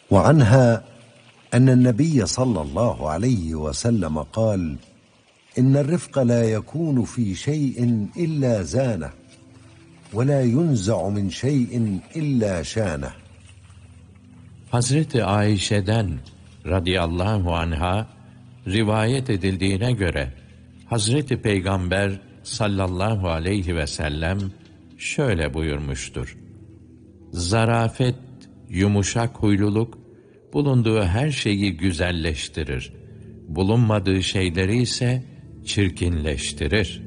وعنها أن النبي صلى الله عليه وسلم قال: إن الرفق لا يكون في شيء إلا زانه ولا ينزع من شيء إلا شانه. Hazreti Ayşe'den radıyallahu anha rivayet edildiğine göre Hazreti Peygamber sallallahu aleyhi ve sellem şöyle buyurmuştur: zarafet, yumuşak huyluluk bulunduğu her şeyi güzelleştirir, bulunmadığı şeyleri ise çirkinleştirir.